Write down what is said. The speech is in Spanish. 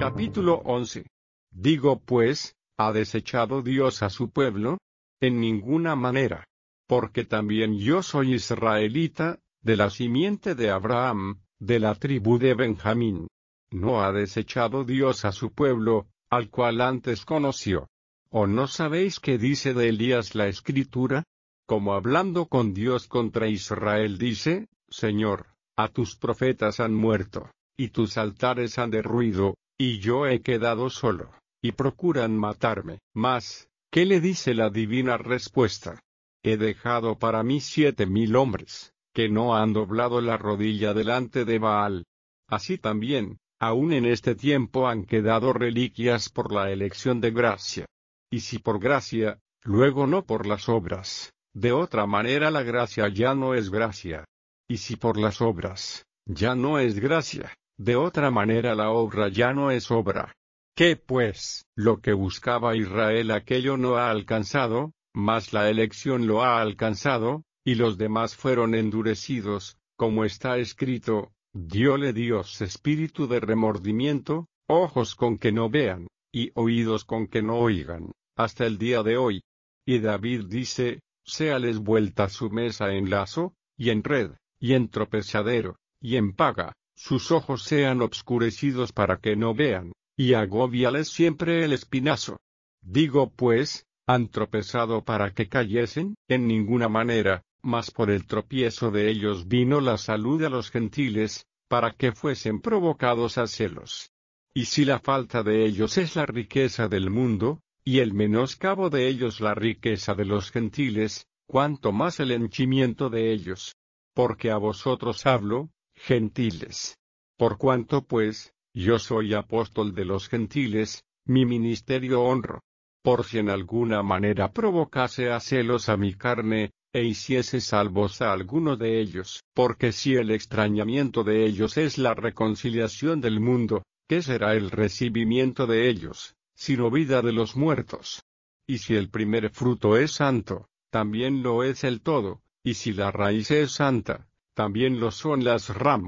Capítulo 11. Digo pues, ¿ha desechado Dios a su pueblo? En ninguna manera. Porque también yo soy israelita, de la simiente de Abraham, de la tribu de Benjamín. ¿No ha desechado Dios a su pueblo, al cual antes conoció? ¿O no sabéis qué dice de Elías la Escritura? Como hablando con Dios contra Israel dice, Señor, a tus profetas han muerto, y tus altares han derruido, y yo he quedado solo, y procuran matarme. Mas, ¿qué le dice la divina respuesta? He dejado para mí 7,000 hombres, que no han doblado la rodilla delante de Baal. Así también, aún en este tiempo han quedado reliquias por la elección de gracia. Y si por gracia, luego no por las obras, de otra manera la gracia ya no es gracia. Y si por las obras, ya no es gracia, de otra manera la obra ya no es obra. ¿Qué pues? Lo que buscaba Israel aquello no ha alcanzado, mas la elección lo ha alcanzado, y los demás fueron endurecidos, como está escrito, diole Dios espíritu de remordimiento, ojos con que no vean, y oídos con que no oigan, hasta el día de hoy. Y David dice, séales vuelta su mesa en lazo, y en red, y en tropezadero, y en paga, sus ojos sean obscurecidos para que no vean, y agóbiales siempre el espinazo. Digo pues, ¿han tropezado para que cayesen? En ninguna manera, mas por el tropiezo de ellos vino la salud a los gentiles, para que fuesen provocados a celos. Y si la falta de ellos es la riqueza del mundo, y el menoscabo de ellos la riqueza de los gentiles, cuánto más el henchimiento de ellos. Porque a vosotros hablo, gentiles. Por cuanto pues, yo soy apóstol de los gentiles, mi ministerio honro. Por si en alguna manera provocase a celos a mi carne, e hiciese salvos a alguno de ellos. Porque si el extrañamiento de ellos es la reconciliación del mundo, ¿qué será el recibimiento de ellos, sino vida de los muertos? Y si el primer fruto es santo, también lo es el todo, y si la raíz es santa, también lo son las ramas.